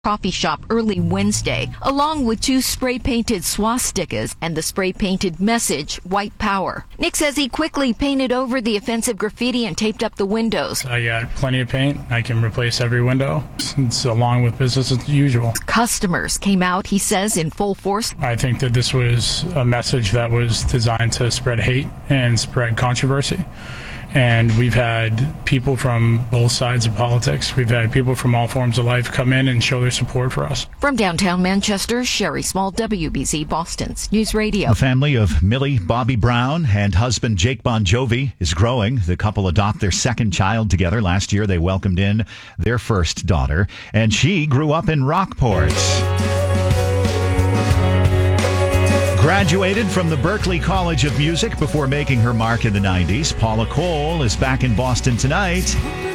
coffee shop early Wednesday, along with 2 spray-painted swastikas and the spray-painted message, White Power. Nick says he quickly painted over the offensive graffiti and taped up the windows. I got plenty of paint. I can replace every window. It's along with business as usual. Customers came out, he says, in full force. I think that this was a message that was designed to spread hate and spread controversy. And we've had people from both sides of politics. We've had people from all forms of life come in and show their support for us. From downtown Manchester, Sherry Small, WBZ Boston's News Radio. The family of Millie Bobby Brown and husband Jake Bon Jovi is growing. The couple adopt their second child together. Last year, they welcomed in their first daughter, and she grew up in Rockport. Graduated from the Berklee College of Music before making her mark in the 90s. Paula Cole is back in Boston tonight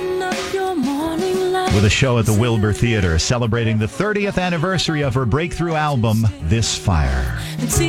with a show at the Wilbur Theater celebrating the 30th anniversary of her breakthrough album, This Fire.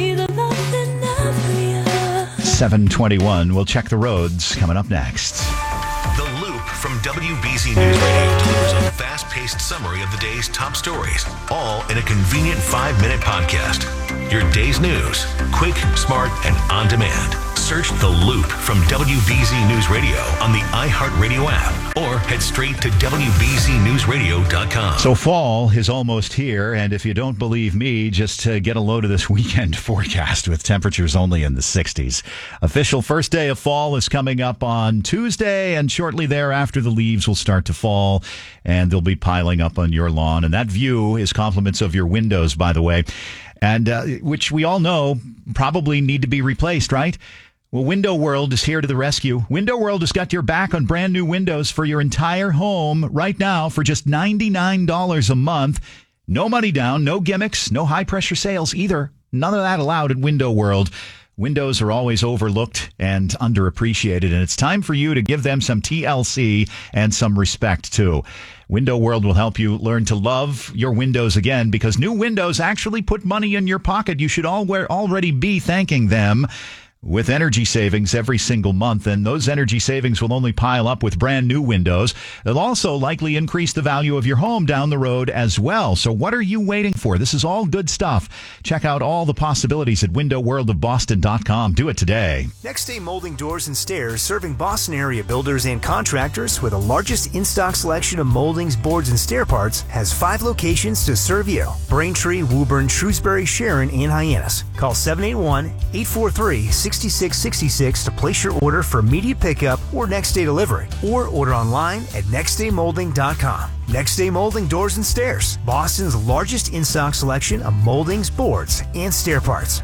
7:21. We'll check the roads coming up next. The Loop from WBZ News Radio delivers a fast-paced summary of the day's top stories, all in a convenient 5-minute podcast. Your day's news, quick, smart, and on demand. Search The Loop from WBZ News Radio on the iHeartRadio app or head straight to WBZNewsRadio.com. So fall is almost here, and if you don't believe me, just get a load of this weekend forecast with temperatures only in the 60s. Official first day of fall is coming up on Tuesday, and shortly thereafter the leaves will start to fall, and they'll be piling up on your lawn. And that view is compliments of your windows, by the way, and which we all know probably need to be replaced, right? Well, Window World is here to the rescue. Window World has got your back on brand new windows for your entire home right now for just $99 a month. No money down, no gimmicks, no high-pressure sales either. None of that allowed at Window World. Windows are always overlooked and underappreciated, and it's time for you to give them some TLC and some respect, too. Window World will help you learn to love your windows again, because new windows actually put money in your pocket. You should already be thanking them with energy savings every single month, and those energy savings will only pile up with brand new windows. They'll also likely increase the value of your home down the road as well. So what are you waiting for? This is all good stuff. Check out all the possibilities at windowworldofboston.com. Do it today. Next Day Molding Doors and Stairs, serving Boston area builders and contractors with the largest in-stock selection of moldings, boards, and stair parts, has 5 locations to serve you: Braintree, Woburn, Shrewsbury, Sharon, and Hyannis. Call 781-843-6666 to place your order for immediate pickup or next day delivery, or order online at nextdaymolding.com. Next Day Molding Doors and Stairs, Boston's largest in-stock selection of moldings, boards, and stair parts.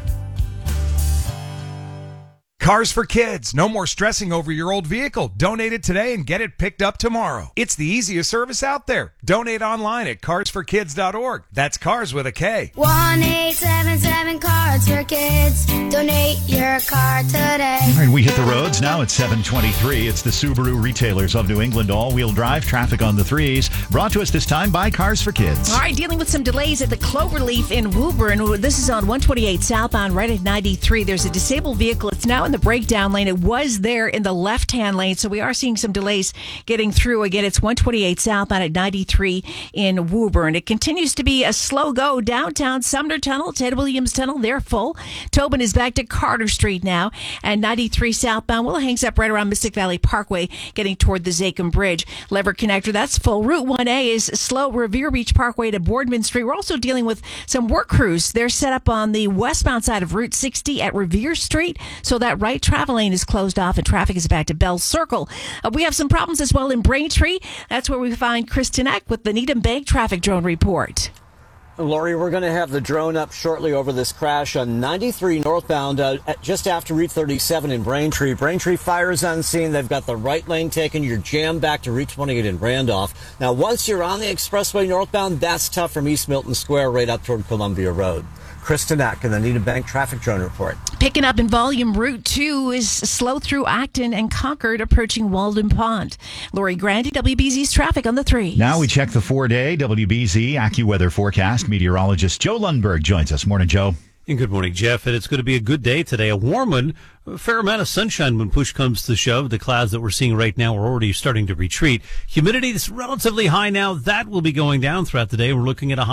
Cars for Kids. No more stressing over your old vehicle. Donate it today and get it picked up tomorrow. It's the easiest service out there. Donate online at carsforkids.org. That's cars with a K. 1-877 Cards for Kids. Donate your car today. All right, we hit the roads now at 7:23. It's the Subaru Retailers of New England all-wheel drive traffic on the 3s. Brought to us this time by Cars for Kids. All right, dealing with some delays at the Cloverleaf in Woburn. This is on 128 southbound right at 93. There's a disabled vehicle. It's now in the breakdown lane. It was there in the left-hand lane, so we are seeing some delays getting through. Again, it's 128 southbound at 93 in Woburn. It continues to be a slow go downtown. Sumner Tunnel, Ted Williams Tunnel, they're full. Tobin is back to Carter Street now, and 93 southbound, well, it hangs up right around Mystic Valley Parkway, getting toward the Zachem Bridge. Lever Connector, that's full. Route 1A is slow. Revere Beach Parkway to Boardman Street. We're also dealing with some work crews. They're set up on the westbound side of Route 60 at Revere Street, so that right travel lane is closed off and traffic is back to Bell Circle. We have some problems as well in Braintree. That's where we find Kristen Eck with the Needham Bank traffic drone report. Lori, we're going to have the drone up shortly over this crash on 93 northbound, just after Route 37 in Braintree. Braintree Fire is on scene. They've got the right lane taken. You're jammed back to Route 28 in Randolph. Now, once you're on the expressway northbound, that's tough from East Milton Square right up toward Columbia Road. Kristen Eck in the Needham Bank traffic drone report. Picking up in volume, Route 2 is slow through Acton and Concord, approaching Walden Pond. Lori Grandi, WBZ's traffic on the 3s. Now we check the 4-day WBZ AccuWeather forecast. Meteorologist Joe Lundberg joins us. Morning, Joe. And good morning, Jeff. And it's going to be a good day today. A warm one, a fair amount of sunshine when push comes to shove. The clouds that we're seeing right now are already starting to retreat. Humidity is relatively high now. That will be going down throughout the day. We're looking at a high